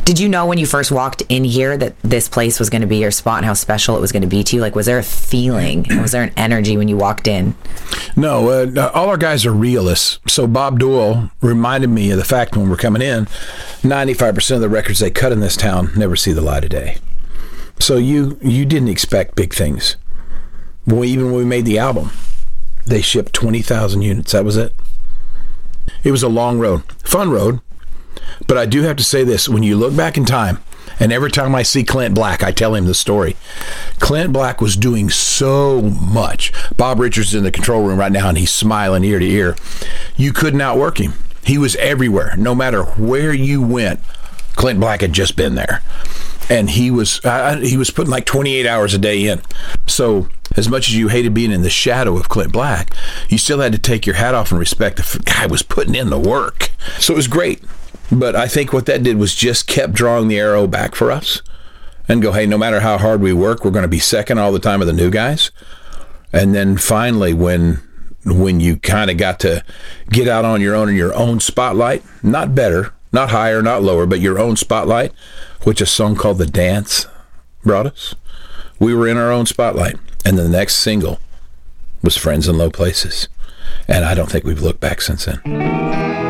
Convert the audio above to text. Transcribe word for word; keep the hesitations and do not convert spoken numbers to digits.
Did you know when you first walked in here that this place was going to be your spot and how special it was going to be to you? Like, was there a feeling? Was there an energy when you walked in? No, uh, all our guys are realists. So Bob Doyle reminded me of the fact when we're coming in, ninety-five percent of the records they cut in this town never see the light of day. So you you didn't expect big things. Well, even when we made the album, they shipped twenty thousand units. That was it. It was a long road, fun road. But I do have to say this, when you look back in time, and every time I see Clint Black, I tell him the story. Clint Black was doing so much. Bob Richards is in the control room right now, and he's smiling ear to ear. You couldn't outwork him. He was everywhere. No matter where you went, Clint Black had just been there. And he was uh, he was putting like twenty-eight hours a day in. So as much as you hated being in the shadow of Clint Black, you still had to take your hat off and respect the guy was putting in the work. So it was great. But I think what that did was just kept drawing the arrow back for us and go, hey, no matter how hard we work, we're going to be second all the time of the new guys. And then finally, when when you kind of got to get out on your own in your own spotlight, not better, not higher, not lower, but your own spotlight, which a song called The Dance brought us, we were in our own spotlight. And the next single was Friends in Low Places. And I don't think we've looked back since then.